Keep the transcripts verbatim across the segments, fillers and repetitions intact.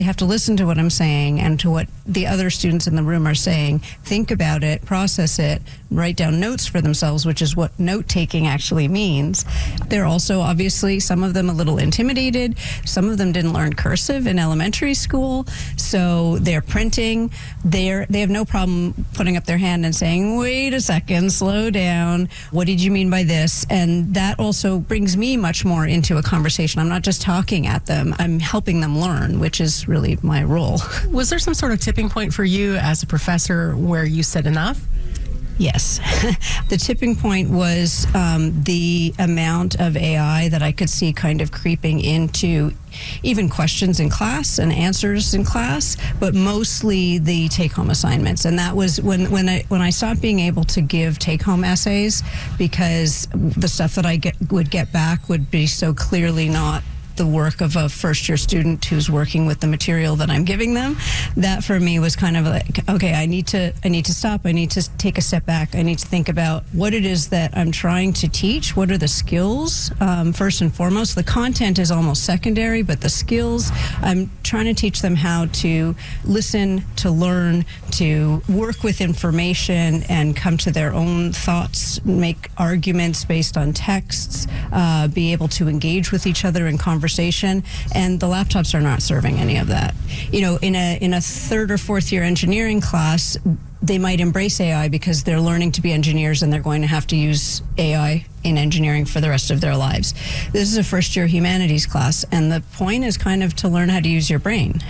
You have to listen to what I'm saying and to what the other students in the room are saying, think about it, process it, write down notes for themselves, which is what note-taking actually means. They're also obviously, some of them a little intimidated. Some of them didn't learn cursive in elementary school, so they're printing. They're, they have no problem putting up their hand and saying, wait a second, slow down. What did you mean by this? And that also brings me much more into a conversation. I'm not just talking at them. I'm helping them learn, which is really my role. Was there some sort of tipping point for you as a professor where you said enough? Yes. The tipping point was um, the amount of A I that I could see kind of creeping into even questions in class and answers in class, but mostly the take-home assignments. And that was when when I when I stopped being able to give take-home essays, because the stuff that I get, would get back would be so clearly not the work of a first-year student who's working with the material that I'm giving them. That for me was kind of like, okay, I need to I need to stop. I need to take a step back. I need to think about what it is that I'm trying to teach. What are the skills, um, first and foremost? The content is almost secondary, but the skills, I'm trying to teach them how to listen, to learn, to work with information and come to their own thoughts, make arguments based on texts, uh, be able to engage with each other in conversation. Conversation, and the laptops are not serving any of that. You know, in a in a third or fourth year engineering class, they might embrace A I because they're learning to be engineers and they're going to have to use A I in engineering for the rest of their lives. This is a first year humanities class, and the point is kind of to learn how to use your brain.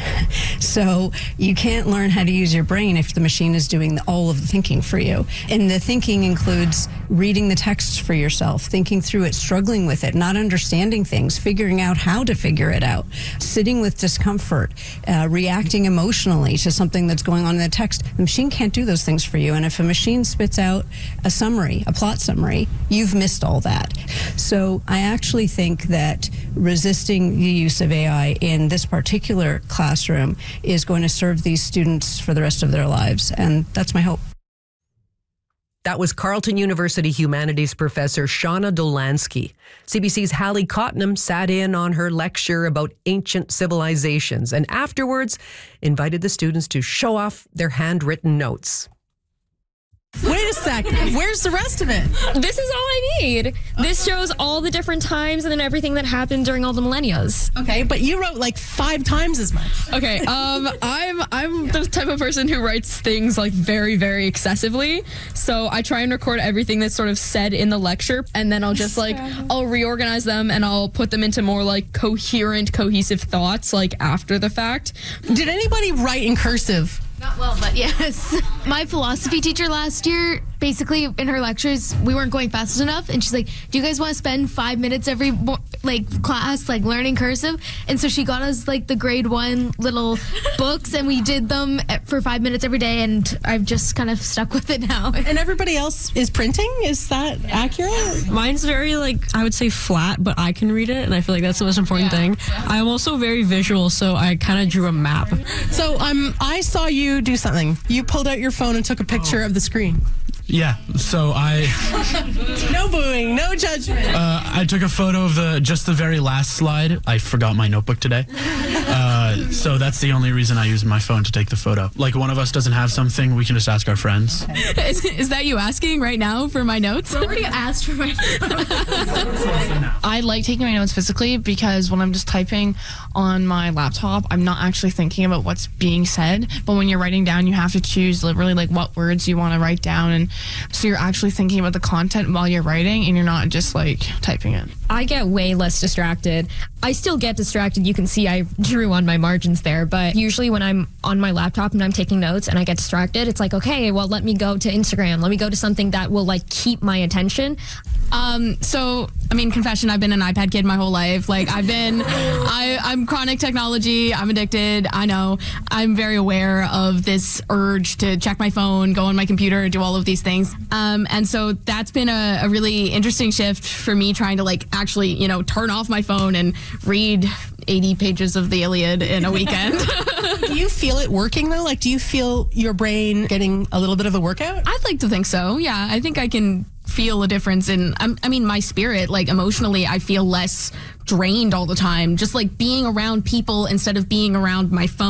So you can't learn how to use your brain if the machine is doing the, all of the thinking for you. And the thinking includes reading the text for yourself, thinking through it, struggling with it, not understanding things, figuring out how to figure it out, sitting with discomfort, uh, reacting emotionally to something that's going on in the text. The machine can't do those things for you. And if a machine spits out a summary, a plot summary, you've missed all that. So I actually think that resisting the use of A I in this particular classroom is going to serve these students for the rest of their lives. And that's my hope. That was Carleton University humanities professor Shauna Dolansky. C B C's Hallie Cottenham sat in on her lecture about ancient civilizations and afterwards invited the students to show off their handwritten notes. Wait a sec. Where's the rest of it? This is all I need. This shows all the different times and then everything that happened during all the millennias. Okay, but you wrote like five times as much. Okay, um, I'm I'm the type of person who writes things like very, very excessively. So I try and record everything that's sort of said in the lecture, and then I'll just like I'll reorganize them and I'll put them into more like coherent, cohesive thoughts like after the fact. Did anybody write in cursive? Not well, but yes. My philosophy teacher last year, basically in her lectures, we weren't going fast enough, and she's like, do you guys want to spend five minutes every like class like learning cursive? And so she got us like the grade one little books, and we did them for five minutes every day, and I've just kind of stuck with it now. And everybody else is printing? Is that accurate? Mine's very like, I would say flat, but I can read it, and I feel like that's the most important yeah. thing. I'm also very visual, so I kind of drew a map. So um, I saw you do something. You pulled out your phone and took a picture oh. of the screen. Yeah, so I... No booing, no judgment. Uh, I took a photo of the just the very last slide. I forgot my notebook today. Uh, so that's the only reason I use my phone to take the photo. Like, one of us doesn't have something, we can just ask our friends. Is, is that you asking right now for my notes? I already asked for my notes. I like taking my notes physically because when I'm just typing on my laptop, I'm not actually thinking about what's being said. But when you're writing down, you have to choose literally like what words you want to write down, and so you're actually thinking about the content while you're writing and you're not just like typing it. I get way less distracted. I still get distracted. You can see I drew on my margins there, but usually when I'm on my laptop and I'm taking notes and I get distracted, it's like, okay, well, let me go to Instagram. Let me go to something that will like keep my attention. Um, so, I mean, confession, I've been an iPad kid my whole life. Like, I've been, I, I'm chronic technology. I'm addicted. I know. I'm very aware of this urge to check my phone, go on my computer, do all of these things. Um, and so that's been a, a really interesting shift for me, trying to like actually, you know, turn off my phone and read eighty pages of the Iliad in a weekend. Do you feel it working though? Like, do you feel your brain getting a little bit of a workout? I'd like to think so. Yeah, I think I can feel a difference in, I'm- I mean, my spirit. Like, emotionally, I feel less drained all the time. Just like being around people instead of being around my phone.